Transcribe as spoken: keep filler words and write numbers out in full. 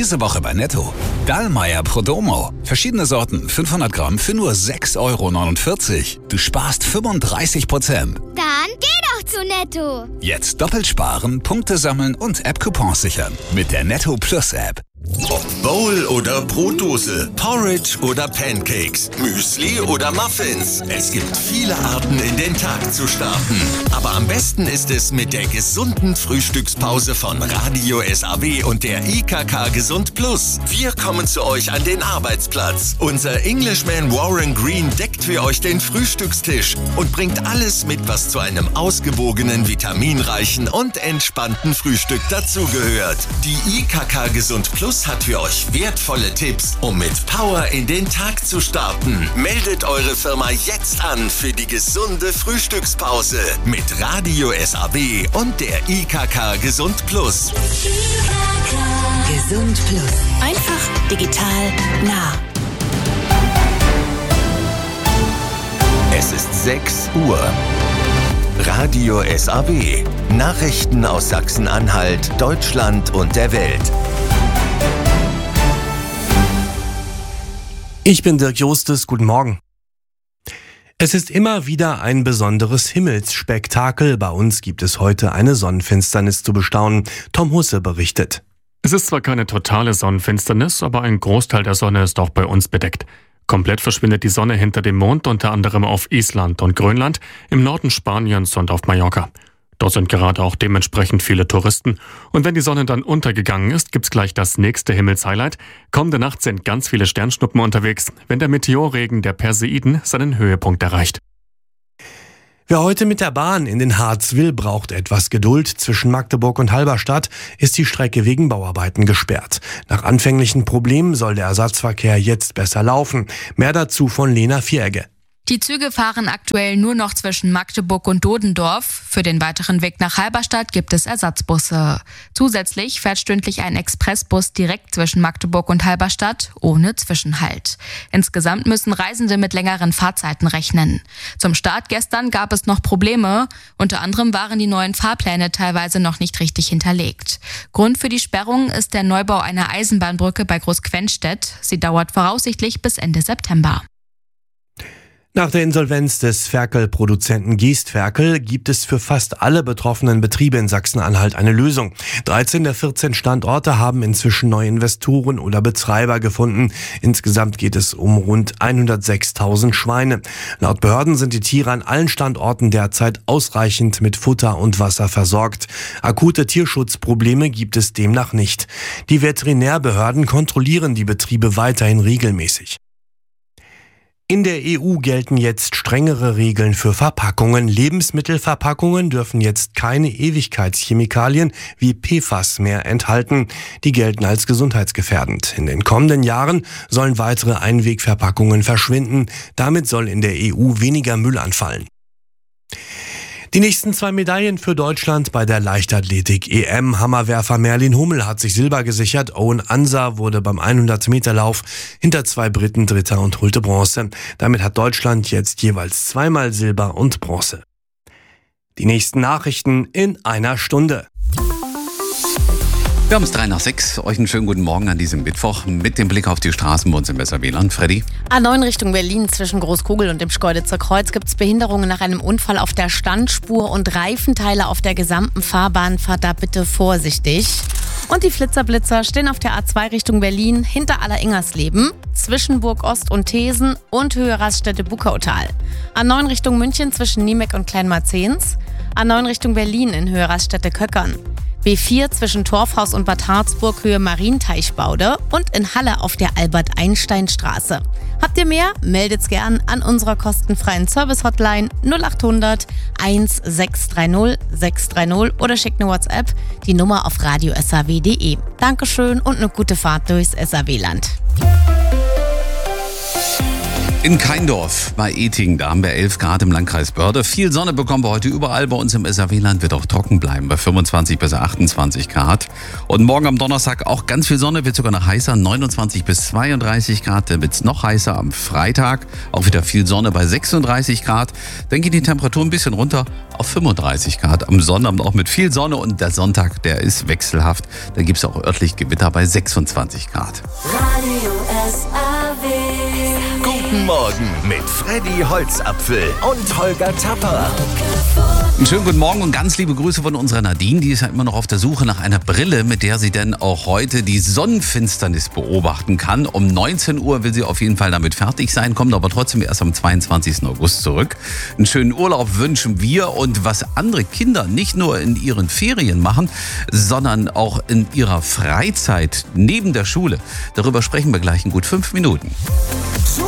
Diese Woche bei Netto. Dallmayr Prodomo. Verschiedene Sorten, fünfhundert Gramm für nur sechs Euro neunundvierzig. Du sparst fünfunddreißig Prozent. Dann geh doch zu Netto. Jetzt doppelt sparen, Punkte sammeln und App-Coupons sichern. Mit der Netto Plus App. Ob Bowl oder Brotdose, Porridge oder Pancakes, Müsli oder Muffins. Es gibt viele Arten, in den Tag zu starten. Aber am besten ist es mit der gesunden Frühstückspause von Radio S A W und der I K K Gesund Plus. Wir kommen zu euch an den Arbeitsplatz. Unser Englishman Warren Green deckt für euch den Frühstückstisch und bringt alles mit, was zu einem ausgewogenen, vitaminreichen und entspannten Frühstück dazugehört. Die I K K Gesund Plus hat für euch wertvolle Tipps, um mit Power in den Tag zu starten. Meldet eure Firma jetzt an für die gesunde Frühstückspause mit Radio S A W und der I K K Gesund Plus. Gesund Plus. Einfach digital nah. Es ist sechs Uhr. Radio S A W. Nachrichten aus Sachsen-Anhalt, Deutschland und der Welt. Ich bin Dirk Jostes, guten Morgen. Es ist immer wieder ein besonderes Himmelsspektakel. Bei uns gibt es heute eine Sonnenfinsternis zu bestaunen. Tom Husse berichtet. Es ist zwar keine totale Sonnenfinsternis, aber ein Großteil der Sonne ist auch bei uns bedeckt. Komplett verschwindet die Sonne hinter dem Mond, unter anderem auf Island und Grönland, im Norden Spaniens und auf Mallorca. Dort sind gerade auch dementsprechend viele Touristen. Und wenn die Sonne dann untergegangen ist, gibt's gleich das nächste Himmelshighlight. Kommende Nacht sind ganz viele Sternschnuppen unterwegs, wenn der Meteorregen der Perseiden seinen Höhepunkt erreicht. Wer heute mit der Bahn in den Harz will, braucht etwas Geduld. Zwischen Magdeburg und Halberstadt ist die Strecke wegen Bauarbeiten gesperrt. Nach anfänglichen Problemen soll der Ersatzverkehr jetzt besser laufen. Mehr dazu von Lena Vieregge. Die Züge fahren aktuell nur noch zwischen Magdeburg und Dodendorf. Für den weiteren Weg nach Halberstadt gibt es Ersatzbusse. Zusätzlich fährt stündlich ein Expressbus direkt zwischen Magdeburg und Halberstadt ohne Zwischenhalt. Insgesamt müssen Reisende mit längeren Fahrzeiten rechnen. Zum Start gestern gab es noch Probleme. Unter anderem waren die neuen Fahrpläne teilweise noch nicht richtig hinterlegt. Grund für die Sperrung ist der Neubau einer Eisenbahnbrücke bei Großquenstedt. Sie dauert voraussichtlich bis Ende September. Nach der Insolvenz des Ferkelproduzenten Geest Ferkel gibt es für fast alle betroffenen Betriebe in Sachsen-Anhalt eine Lösung. dreizehn der vierzehn Standorte haben inzwischen neue Investoren oder Betreiber gefunden. Insgesamt geht es um rund hundertsechstausend Schweine. Laut Behörden sind die Tiere an allen Standorten derzeit ausreichend mit Futter und Wasser versorgt. Akute Tierschutzprobleme gibt es demnach nicht. Die Veterinärbehörden kontrollieren die Betriebe weiterhin regelmäßig. In der E U gelten jetzt strengere Regeln für Verpackungen. Lebensmittelverpackungen dürfen jetzt keine Ewigkeitschemikalien wie P F A S mehr enthalten. Die gelten als gesundheitsgefährdend. In den kommenden Jahren sollen weitere Einwegverpackungen verschwinden. Damit soll in der E U weniger Müll anfallen. Die nächsten zwei Medaillen für Deutschland bei der Leichtathletik-E M. Hammerwerfer Merlin Hummel hat sich Silber gesichert. Owen Ansa wurde beim hundert-Meter-Lauf hinter zwei Briten Dritter und holte Bronze. Damit hat Deutschland jetzt jeweils zweimal Silber und Bronze. Die nächsten Nachrichten in einer Stunde. Wir haben es drei nach sechs. Euch einen schönen guten Morgen an diesem Mittwoch mit dem Blick auf die Straßen bei uns im Weserwieland. Freddy? A neun Richtung Berlin zwischen Großkugel und dem Schkeuditzer Kreuz gibt es Behinderungen nach einem Unfall auf der Standspur und Reifenteile auf der gesamten Fahrbahn. Fahrt da bitte vorsichtig. Und die Flitzerblitzer stehen auf der A zwei Richtung Berlin hinter Alleringers-Leben, zwischen Burg Ost und Thesen und Höhe Raststätte Buckautal. A neun Richtung München zwischen Niemek und Kleinmarzens. A neun Richtung Berlin in Höhe Raststätte Köckern. B vier zwischen Torfhaus und Bad Harzburg Höhe Marienteichbaude und in Halle auf der Albert-Einstein-Straße. Habt ihr mehr? Meldet's gern an unserer kostenfreien Service-Hotline null acht hundert sechs drei null sechs drei null oder schickt eine WhatsApp, die Nummer auf radio s a w punkt d e. Dankeschön und eine gute Fahrt durchs S A W-Land. In Keindorf bei Eting, da haben wir elf Grad im Landkreis Börde. Viel Sonne bekommen wir heute überall. Bei uns im S R W-Land wird auch trocken bleiben bei fünfundzwanzig bis achtundzwanzig Grad. Und morgen am Donnerstag auch ganz viel Sonne, wird sogar noch heißer, neunundzwanzig bis zweiunddreißig Grad. Dann wird es noch heißer am Freitag, auch wieder viel Sonne bei sechsunddreißig Grad. Dann geht die Temperatur ein bisschen runter auf fünfunddreißig Grad. Am Sonnabend auch mit viel Sonne und der Sonntag, der ist wechselhaft. Da gibt es auch örtlich Gewitter bei sechsundzwanzig Grad. Radio S R W. Guten Morgen mit Freddy Holzapfel und Holger Tapper. Einen schönen guten Morgen und ganz liebe Grüße von unserer Nadine. Die ist ja immer noch auf der Suche nach einer Brille, mit der sie denn auch heute die Sonnenfinsternis beobachten kann. Um neunzehn Uhr will sie auf jeden Fall damit fertig sein, kommt aber trotzdem erst am zweiundzwanzigsten August zurück. Einen schönen Urlaub wünschen wir, und was andere Kinder nicht nur in ihren Ferien machen, sondern auch in ihrer Freizeit neben der Schule. Darüber sprechen wir gleich in gut fünf Minuten.